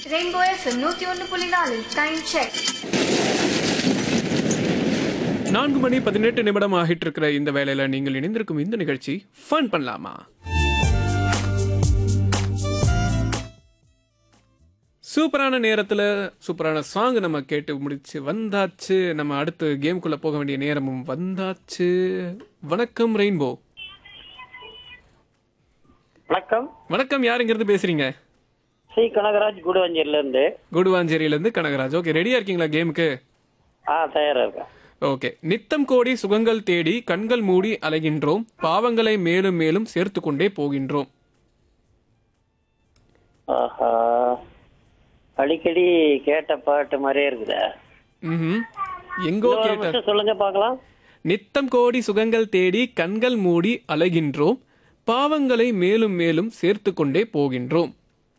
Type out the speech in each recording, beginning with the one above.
Rainbow FM 101.4 time check. 4 மணி 18 நிமிடம் ஆகிட்டு இருக்கிற இந்த வேளையில நீங்கள் இணைந்திருக்கும் இந்த நிகழ்ச்சி ஃபன் பண்ணலாமா. சூப்பரான நேரத்தில் சூப்பரான சாங் நம்ம கேட்டு முடிச்சு வந்தாச்சு. நம்ம அடுத்து கேம்குள்ள போக வேண்டிய நேரமும் வந்தாச்சு. வணக்கம் ரெயின்போ. வணக்கம். வணக்கம், யாருங்கிறது பேசுறீங்க? சி கனகராஜ் குடுவாஞ்சேரியில இருந்து. குடுவாஞ்சேரியிலேருந்து கனகராஜ். ஓகே, ரெடியா இருக்கீங்களா கேமுக்கு? தயாரா இருக்கேன். ஓகே. நித்தம் கோடி சுகங்கள் தேடி கண்கள் மூடி அலைகின்றோம், பாவங்களை மேலும் மேலும் சேர்த்து கொண்டே போகின்றோம். ஆஹா, அடிக்கடி கேட்ட பாட்டு மாதிரியே இருக்குதா? எங்கோ கேட்ட. சொல்லுங்க பாக்கலாம். நித்தம் கோடி சுகங்கள் தேடி கண்கள் மூடி அலைகின்றோம், பாவங்களை மேலும் மேலும் சேர்த்து கொண்டே போகின்றோம்.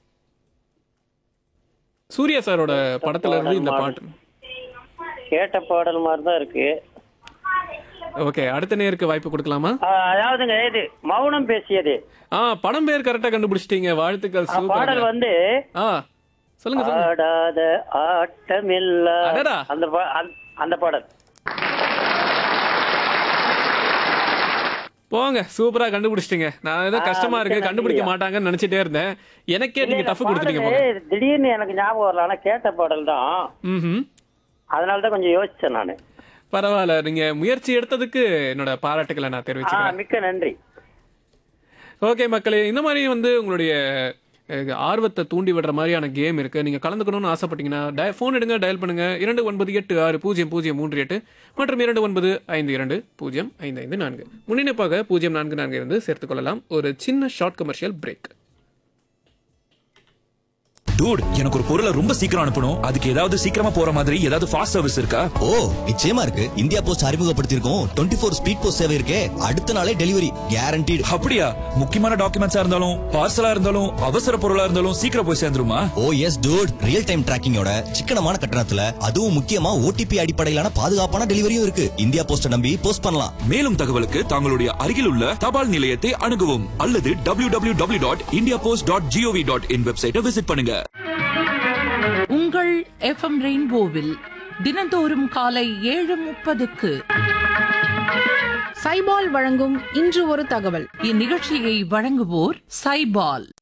சூர்யா சாரோட படத்துல இருந்து இந்த பாட்டு. கேட்ட பாடல் மாதிரி தான் இருக்கு. ஓகே, அடுத்த நேருக்கு வாய்ப்பு கொடுக்கலாமா? அதாவதுங்க, இது மௌனம் பேசியது. படம் பேர் கரெக்டா கண்டுபிடிச்சிட்டீங்க, வாழ்த்துக்கள். பாடல் வந்து சொல்லுங்க. ஆடாத ஆட்டமில்ல, அடடா. அந்த பாடல். போங்க, சூப்பரா கண்டுபிடிச்சிட்டீங்க. நான் ஏதோ கஷ்டமா இருக்கு கண்டுபிடிக்க மாட்டாங்கன்னு நினைச்சிட்டே இருந்தேன். எனக்கே நீங்க டஃப் கொடுத்துட்டீங்க. திடீர்னு எனக்கு ஞாபகம் வரல, ஆனா கேட்ட பாடல் தான். அதனாலதான் கொஞ்சம் யோசிச்சேன் நானு. பரவாயில்ல, நீங்க முயற்சி எடுத்ததுக்கு என்னோட பாராட்டுக்களை நான் தெரிவிச்சுக்கிறேன். மிக்க நன்றி. ஓகே மக்களே, இந்த மாதிரி வந்து உங்களுடைய ஆர்வத்தை தூண்டி விடுற மாதிரியான கேம் இருக்கு. நீங்க கலந்துக்கணும்னு ஆசைப்பட்டீங்கன்னா ஃபோன் எடுங்க, டயல் பண்ணுங்க 29860038 மற்றும் 2952205554 முன்னிணைப்பாக 044 இருந்து சேர்த்துக் கொள்ளலாம். ஒரு சின்ன ஷார்ட் கமர்ஷியல் பிரேக். டூட், எனக்கு ஒரு பொருளை ரொம்ப சீக்கிரம் அனுப்பணும். அதுக்கு ஏதாவது சீக்கிரமா போற மாதிரி ஏதாவது ஃபாஸ்ட் சர்வீஸ் இருக்கா? ஓ, நிச்சயமா இருக்கு. இந்தியா போஸ்ட் அறிமுகப்படுத்தியிருக்கோம் 24 ஸ்பீட் போஸ்ட் சேவை இருக்கே. அடுத்த நாளே டெலிவரி கேரண்டீடு. அப்படியா? முக்கியமான டாக்குமெண்ட்ஸா இருந்தாலும் பார்சலா இருந்தாலும் அவசர பொருளா இருந்தாலும் சீக்கிரம் போய் சேர்ந்துருமா? ஓ எஸ் டூட், ரியல் டைம் டிராக்கிங்கோட சிக்கனமான கட்டணத்துல, அதுவும் முக்கியமா ஓடிபி அடிப்படையிலான பாதுகாப்பான டெலிவரியும் இருக்கு. இந்தியா போஸ்ட நம்பி போஸ்ட் பண்ணலாம். மேலும் தகவலுக்கு தங்களுடைய அருகில் உள்ள தபால் நிலையத்தை அணுகவும் அல்லது www.indiapost.gov.in வெப்சைட்டை விசிட் பண்ணுங்க. உங்கள் எஃப்எம் ரெயின்போவில் தினந்தோறும் காலை 7:30க்கு சைபால் வழங்கும் இன்று ஒரு தகவல். இந்நிகழ்ச்சியை வழங்குவோர் சைபால்.